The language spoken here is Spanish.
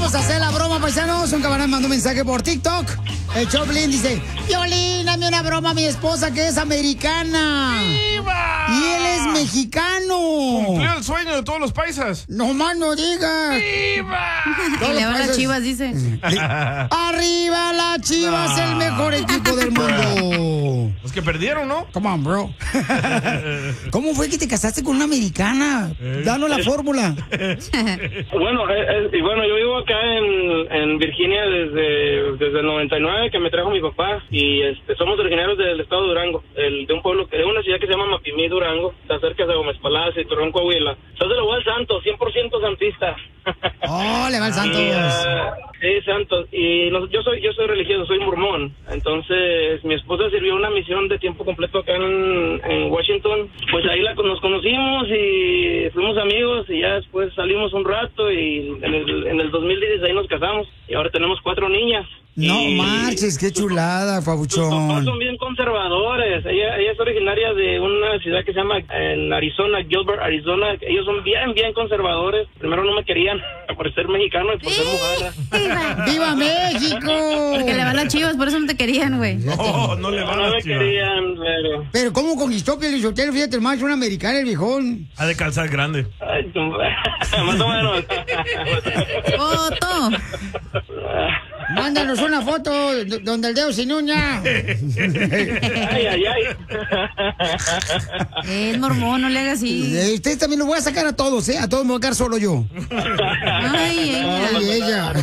Vamos a hacer la broma, paisanos. Un camarada mandó un mensaje por TikTok. El Choplin dice: Piolín, dame una broma a mi esposa que es americana. ¡Viva! Y él es mexicano. Cumplió el sueño de todos los paisas. No más no digas. ¡Viva! Y le va a las Chivas, dice. ¡Arriba las Chivas, el mejor equipo del mundo! Los que perdieron, ¿no? Come on, bro. ¿Cómo fue que te casaste con una americana? Danos la fórmula. Bueno, yo vivo acá en Virginia desde el 99, que me trajo mi papá, y somos originarios del estado de Durango, de un pueblo, de una ciudad que se llama Mapimí, Durango, está cerca de Gómez Palacio y Torreón, Coahuila. Yo se lo voy al Santos, 100% santista. ¡Oh, le va al Santos! Sí, Santos. Y yo soy religioso, soy mormón. Entonces, mi esposa sirvió una misión de tiempo completo acá en Washington. Pues ahí nos conocimos y fuimos amigos, y ya después salimos un rato, y en el 2016 nos casamos. Y ahora tenemos 4 niñas. No marches, qué chulada, Sus papás Pabuchón. son bien conservadores. Ella es originaria de una ciudad que se llama en Arizona, Gilbert, Arizona. Ellos son bien conservadores. Primero no me querían por ser mexicano y por ser mujer. ¡Viva México! Porque le van las Chivas, por eso no te querían, güey. No le van No a me querían, pero... Pero ¿cómo conquistó Pielichotelo? Fíjate más, una americana, el viejón. Ha de calzar grande. Ay, más o menos. ¡Foto! Mándanos una foto donde el dedo sin uña. Ay. Es mormón, no le hagas así. Ustedes también lo voy a sacar a todos, ¿eh? A todos me voy a sacar solo yo. Ay, ella. Ay, ella.